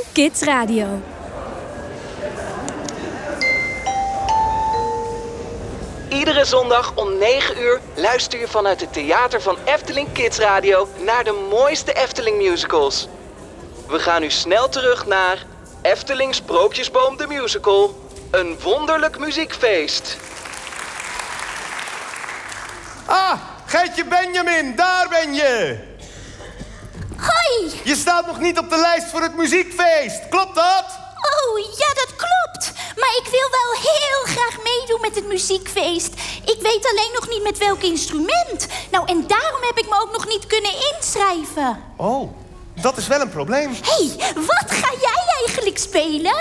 Kids Radio. Iedere zondag om 9 uur luister je vanuit het theater van Efteling Kids Radio naar de mooiste Efteling musicals. We gaan nu snel terug naar Efteling Sprookjesboom de Musical. Een wonderlijk muziekfeest. Ah, Geitje Benjamin, daar ben je. Hoi! Je staat nog niet op de lijst voor het muziekfeest, klopt dat? Oh, ja, dat klopt. Maar ik wil wel heel graag meedoen met het muziekfeest. Ik weet alleen nog niet met welk instrument. Nou, en daarom heb ik me ook nog niet kunnen inschrijven. Oh, dat is wel een probleem. Hé, wat ga jij eigenlijk spelen?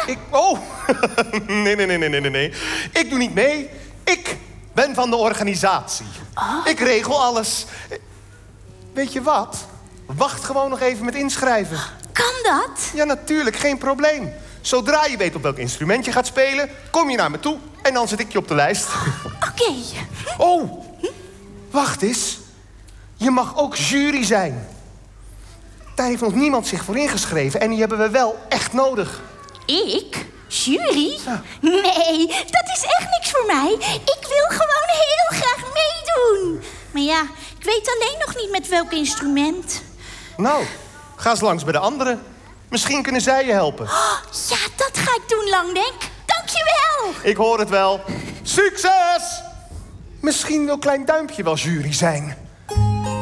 Nee. Ik doe niet mee. Ik ben van de organisatie. Oh. Ik regel alles. Weet je wat? Wacht gewoon nog even met inschrijven. Kan dat? Ja, natuurlijk, geen probleem. Zodra je weet op welk instrument je gaat spelen, kom je naar me toe en dan zet ik je op de lijst. Oké. Oh, wacht eens. Je mag ook jury zijn. Daar heeft nog niemand zich voor ingeschreven en die hebben we wel echt nodig. Ik? Jury? Ja. Nee, dat is echt niks voor mij. Ik wil gewoon heel graag meedoen. Maar ja, ik weet alleen nog niet met welk instrument. Nou, ga eens langs bij de anderen. Misschien kunnen zij je helpen. Oh, ja, dat ga ik doen, Langdenk. Dankjewel. Ik hoor het wel. Succes! Misschien wil Klein Duimpje wel jury zijn.